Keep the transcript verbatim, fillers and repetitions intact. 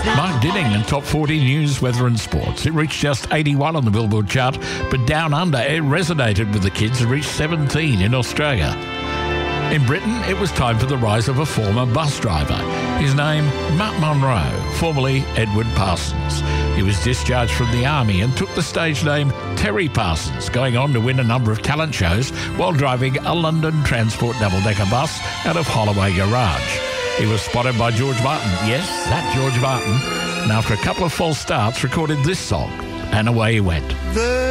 Mark Dinning and Top forty News, Weather and Sports. It reached just eighty-one on the Billboard chart, but Down Under, it resonated with the kids and reached seventeen in Australia. In Britain, it was time for the rise of a former bus driver. His name, Matt Monro, formerly Edward Parsons. He was discharged from the army and took the stage name Terry Parsons, going on to win a number of talent shows while driving a London Transport double-decker bus out of Holloway Garage. He was spotted by George Martin, yes, that George Martin, and after a couple of false starts recorded this song, and away he went. The